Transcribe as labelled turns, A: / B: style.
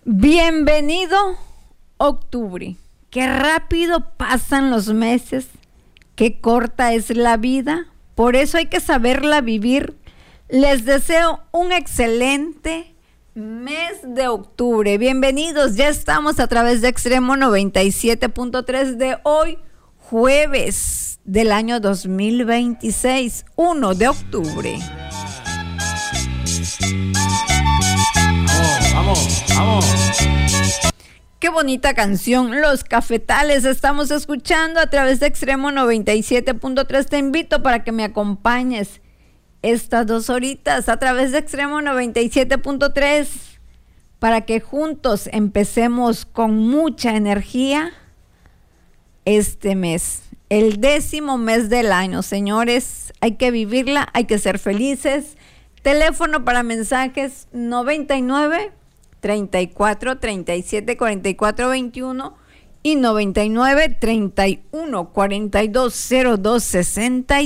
A: Bienvenido octubre. Qué rápido pasan los meses, qué corta es la vida. Por eso hay que saberla vivir. Les deseo un excelente mes de octubre. Bienvenidos, ya estamos a través de Extremo 97.3 de hoy, jueves del año 2026, 1 de octubre.
B: Vamos, vamos.
A: Qué bonita canción, Los Cafetales, estamos escuchando a través de Extremo 97.3. Te invito para que me acompañes estas 2 horitas a través de Extremo 97.3 para que juntos empecemos con mucha energía este mes, el 10º mes del año. Señores, hay que vivirla, hay que ser felices. Teléfono para mensajes 99 34 37 44 21 y 99 31 42 02 60.